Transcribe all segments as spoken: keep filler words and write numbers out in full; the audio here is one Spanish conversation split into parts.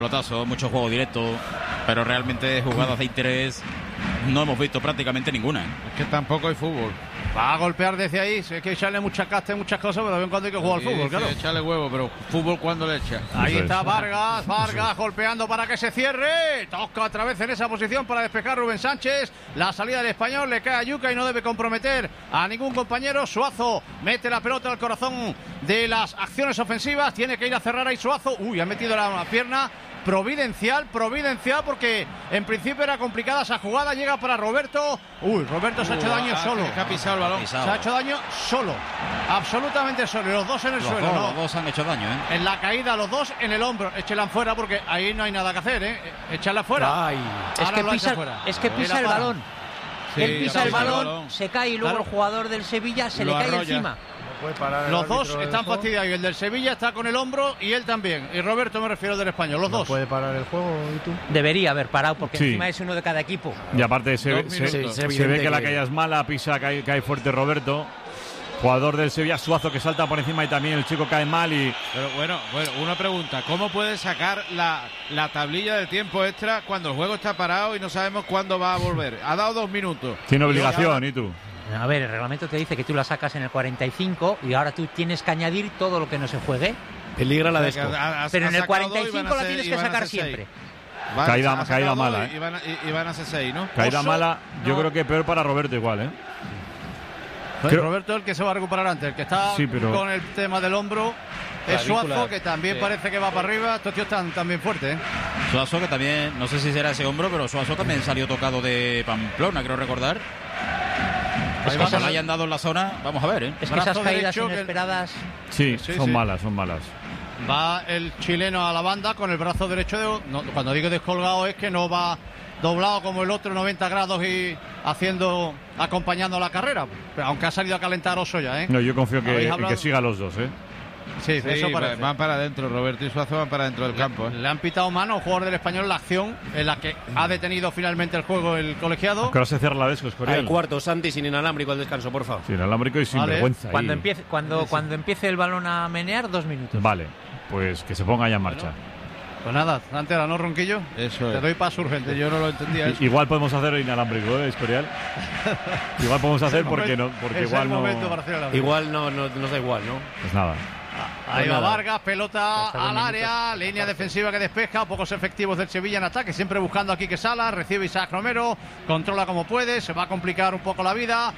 Pelotazo, mucho juego directo, pero realmente jugadas de interés no hemos visto prácticamente ninguna. ¿eh? Es que tampoco hay fútbol. Va a golpear desde ahí, si es que echarle mucha casta y muchas cosas, pero de vez en cuando hay que jugar al fútbol, claro. Echarle huevo, pero fútbol cuando le echa. Ahí está Vargas, Vargas golpeando para que se cierre. Toca otra vez en esa posición para despejar Rubén Sánchez. La salida del español le cae a Yuca y no debe comprometer a ningún compañero. Suazo mete la pelota al corazón de las acciones ofensivas. Tiene que ir a cerrar ahí Suazo. Uy, ha metido la pierna. Providencial, providencial, porque en principio era complicada esa jugada. Llega para Roberto. Uy, Roberto se ha hecho daño solo. Que ha pisado el balón. Se ha hecho daño solo. Absolutamente solo. Y los dos en el los suelo. Dos, ¿no? Los dos han hecho daño, ¿eh? En la caída, los dos en el hombro. Échela fuera porque ahí no hay nada que hacer, ¿eh? Échala fuera. Ay. Es, que pisa, es que pisa el balón. Sí, Él pisa el balón, balón, se cae y luego claro. el jugador del Sevilla se Lo le cae arrolla. encima. Los dos están fastidiados. Y el del Sevilla está con el hombro y él también. Y Roberto me refiero del español. Los ¿No dos. puede parar el juego y tú? Debería haber parado porque Sí. encima es uno de cada equipo. Y aparte se, Dos ve- se, minutos. se Sí, es ve evidente que la que- caída es mala, pisa, cae, cae fuerte Roberto. Jugador del Sevilla, Suazo, que salta por encima y también el chico cae mal y... Pero bueno, bueno, una pregunta. ¿Cómo puede sacar la, la tablilla de tiempo extra cuando el juego está parado y no sabemos cuándo va a volver? Ha dado dos minutos. Tiene Y obligación, ahora- ¿y tú? A ver, el reglamento te dice que tú la sacas en el cuarenta y cinco y ahora tú tienes que añadir todo lo que no se juegue. Peligra la O sea, desco. que ha- ha- Pero ha en el sacado dos cuarenta y y van a cinco la ser- tienes y que van a sacar ser seis. siempre. Van- Caída- ha sacado caída dos mala, y ¿eh? van a, y- y van a ser seis, ¿no? Caída Oso, mala, yo no. creo que peor para Roberto igual, ¿eh? Pues Creo- Roberto el que se va a recuperar antes. El que está Sí, pero- con el tema del hombro es Clavícula. Suazo, que también Sí. parece que va para arriba. Estos tíos están también fuertes, ¿eh? Suazo, que también, no sé si será ese hombro, pero Suazo también salió tocado de Pamplona, creo recordar. Ahí Como va. le hayan dado en la zona, vamos a ver, ¿eh? Es que Brazo esas caídas derecho que- inesperadas. Sí, Sí, son sí. malas, son malas. Va el chileno a la banda con el brazo derecho. De, no, cuando digo descolgado es que no va doblado como el otro noventa grados y haciendo, acompañando la carrera. Pero aunque ha salido a calentar Oso ya, ¿eh? No, yo confío que, ¿Habéis en hablado? que siga los dos, ¿eh? Sí, Sí, eso parece. van para adentro. Roberto y Suazo van para adentro del campo. ¿eh? Le han pitado mano a un jugador del Español la acción en la que ha detenido finalmente el juego el colegiado. Aunque ahora se cierra la desco, Escorial. Al cuarto, Santi, sin inalámbrico al descanso, por favor. Sin alámbrico y sin Vale. vergüenza. ahí. Cuando empiece, cuando, cuando empiece el balón a menear, dos minutos. Vale, pues que se ponga ya en marcha. Pues nada, antes era no Ronquillo. Eso Te es. doy paso urgente. Yo no lo entendía. I- eso. Igual podemos hacer inalámbrico, ¿eh, Escorial? Igual podemos hacer Es el porque no, momento- porque es igual el no. momento para hacer la Igual no, no nos da igual, ¿no? Pues nada. Ahí Pues va nada. Vargas, pelota Hasta dos al minutos. área, línea defensiva que despeja, pocos efectivos del Sevilla en ataque, siempre buscando aquí que Sala, recibe Isaac Romero, controla como puede, se va a complicar un poco la vida,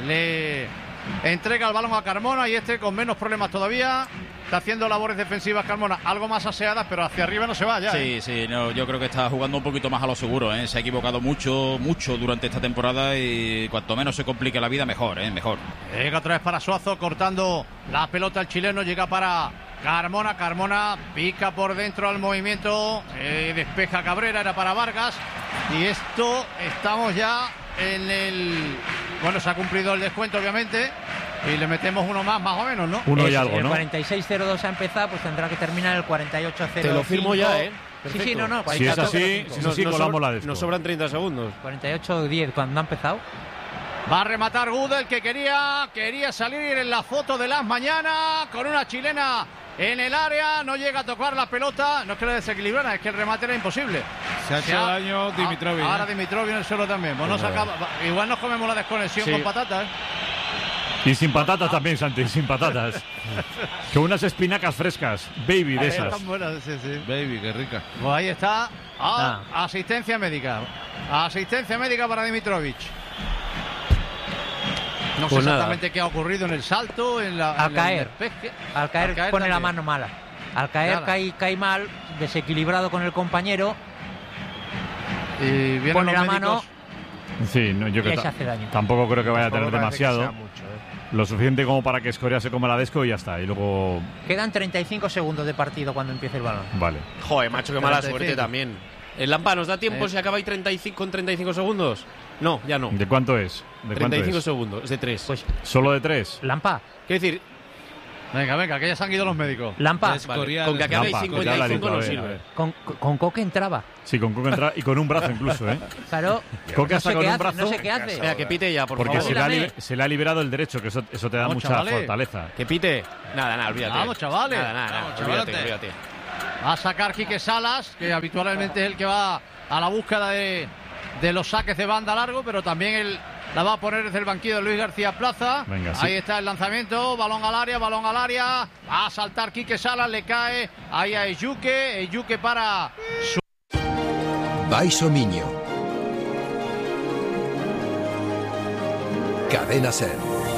le entrega el balón a Carmona y este con menos problemas todavía, está haciendo labores defensivas Carmona, algo más aseadas, pero hacia arriba no se va ya. Sí, ¿eh? sí, no, yo creo que está jugando un poquito más a lo seguro, ¿eh? Se ha equivocado mucho, mucho durante esta temporada y cuanto menos se complique la vida, mejor, ¿eh? Mejor. Llega otra vez para Suazo, cortando la pelota el chileno, llega para Carmona, Carmona pica por dentro al movimiento, eh, despeja Cabrera, era para Vargas, y esto estamos ya en el... Bueno, se ha cumplido el descuento obviamente, y le metemos uno más, más o menos, ¿no? Uno y Es- algo, el ¿no? cuarenta y seis cero dos ha empezado, pues tendrá que terminar el cuarenta y ocho cero. Te lo firmo ya, ¿eh? Sí, sí, Perfecto. no, no. Si es así, cuarenta y ocho si es así, Nos- colamos nos la sobra- desco. Nos sobran treinta segundos. cuarenta y ocho diez cuando ha empezado. Va a rematar Gudel, que quería, quería salir en la foto de las mañanas con una chilena en el área, no llega a tocar la pelota, no es que le desequilibrara, es que el remate era imposible. Se ha hecho Ya- daño Dimitrovic. Ahora ¿eh? Dimitrovic en el suelo también. Pues no se acaba- igual nos comemos la desconexión Sí. con patatas. ¿eh? Y sin patatas también, Santi, sin patatas. Que unas espinacas frescas, baby de esas. Están buenas, sí, sí. Baby, qué rica. Pues ahí está. Ah, Ah. Asistencia médica. Asistencia médica para Dimitrovic. No sé Pues nada. exactamente qué ha ocurrido en el salto, en la. Al en el caer. despeje. Al caer, Al caer pone la también. mano mala. Al caer Nada. cae, cae mal, desequilibrado con el compañero, Y vienen pone los la mano. médicos. Sí, no, yo Y que ahí ta- se hace daño. tampoco creo que vaya a Tampoco tener parece que demasiado. sea mucho, ¿eh? Lo suficiente como para que Escoria se coma la desco y ya está. Y luego, Quedan treinta y cinco segundos de partido cuando empiece el balón. vale. Joder, macho, qué mala treinta y cinco. suerte también. ¿El Lampa nos da tiempo Eh. si acaba ahí treinta y cinco con treinta y cinco segundos? No, ya no. ¿De cuánto es? ¿De cuánto treinta y cinco es? segundos, es de tres. Pues ¿Solo de tres? Lampa, Quiero decir, Venga, venga, que ya se han ido los médicos. Lampa, Es- vale, Escorial, con que acabe Lampa, cincuenta ya la y cinco he no dicho, a ver, a sirve. ver. con, con Coque entraba. Sí, con Coque entra y con un brazo incluso, ¿eh? Claro, Coque no hasta sé con qué un hace, brazo. no sé qué hace. Venga, que pite ya, por Porque favor. se le, ha Mírame. libe- se le ha liberado el derecho, que eso, eso te da Vamos, mucha chavales. fortaleza. Que pite. Nada, nada, olvídate. Vamos, chavales. Nada, nada, nada, Vamos, olvídate, chavalote. olvídate. Va a sacar Quique Salas, que habitualmente es el que va a la búsqueda de, de los saques de banda largo, pero también el, la va a poner desde el banquillo de Luis García Plaza. Venga, ahí sí. Está el lanzamiento, balón al área, balón al área. Va a saltar Quique Salas, le cae ahí a Eyuke. Eyuke para su... Baixo Miño. Cadena Ser.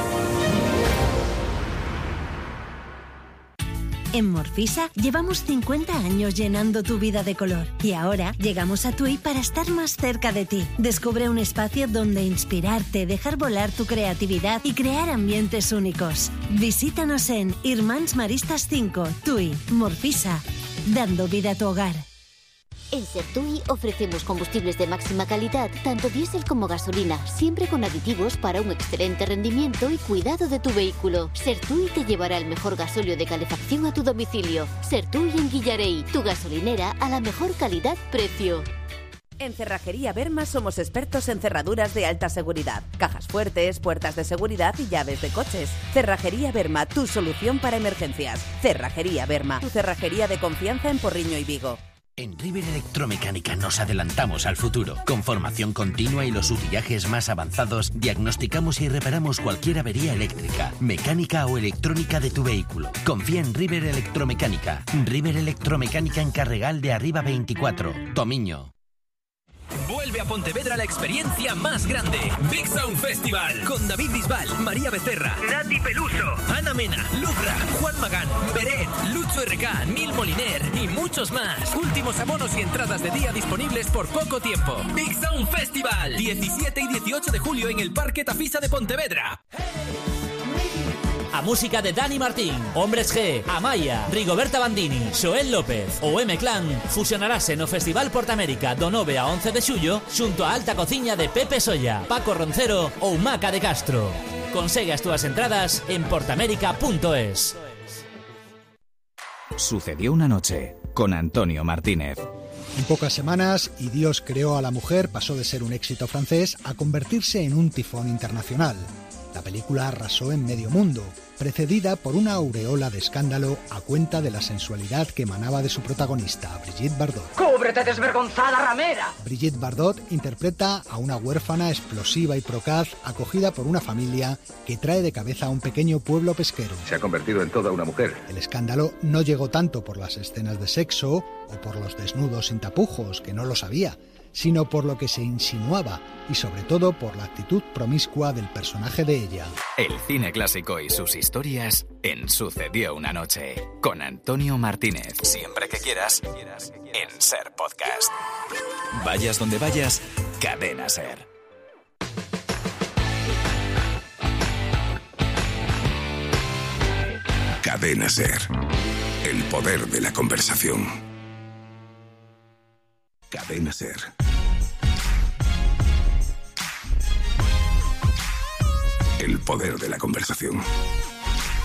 En Morfisa llevamos cincuenta años llenando tu vida de color y ahora llegamos a TUI para estar más cerca de ti. Descubre un espacio donde inspirarte, dejar volar tu creatividad y crear ambientes únicos. Visítanos en Irmans Maristas cinco, TUI, Morfisa, dando vida a tu hogar. En Sertui ofrecemos combustibles de máxima calidad, tanto diésel como gasolina, siempre con aditivos para un excelente rendimiento y cuidado de tu vehículo. Sertui te llevará el mejor gasóleo de calefacción a tu domicilio. Sertui en Guillarey, tu gasolinera a la mejor calidad-precio. En Cerrajería Berma somos expertos en cerraduras de alta seguridad, cajas fuertes, puertas de seguridad y llaves de coches. Cerrajería Berma, tu solución para emergencias. Cerrajería Berma, tu cerrajería de confianza en Porriño y Vigo. En River Electromecánica nos adelantamos al futuro. Con formación continua y los utillajes más avanzados, diagnosticamos y reparamos cualquier avería eléctrica, mecánica o electrónica de tu vehículo. Confía en River Electromecánica. River Electromecánica en Carregal de Arriba veinticuatro, Tomiño. Vuelve a Pontevedra la experiencia más grande. Big Sound Festival. Con David Bisbal, María Becerra, Nati Peluso, Ana Mena, Lucra, Juan Magán, Beret, Lucho R K, Neil Moliner y muchos más. Últimos abonos y entradas de día disponibles por poco tiempo. Big Sound Festival. diecisiete y dieciocho de julio en el Parque Tafisa de Pontevedra. A música de Dani Martín, Hombres G, Amaya, Rigoberta Bandini, Xoel López ou M-Clan fusionarase no Festival Portamérica do nove a once de xullo xunto a alta cociña de Pepe Solla, Paco Roncero ou Maca de Castro. Consegue as túas entradas en portamérica punto es. Sucedió una noche con Antonio Martínez. En pocas semanas, Y Dios creó a la mujer pasó de ser un éxito francés a convertirse en un tifón internacional. La película arrasó en medio mundo, precedida por una aureola de escándalo a cuenta de la sensualidad que emanaba de su protagonista, Brigitte Bardot. ¡Cúbrete, desvergonzada ramera! Brigitte Bardot interpreta a una huérfana explosiva y procaz acogida por una familia que trae de cabeza a un pequeño pueblo pesquero. Se ha convertido en toda una mujer. El escándalo no llegó tanto por las escenas de sexo o por los desnudos sin tapujos, que no lo sabía, sino por lo que se insinuaba y sobre todo por la actitud promiscua del personaje de ella. El cine clásico y sus historias en Sucedió una noche con Antonio Martínez. Siempre que quieras, en Ser Podcast. Vayas donde vayas, Cadena Ser. Cadena Ser. El poder de la conversación. Cadena Ser. El poder de la conversación.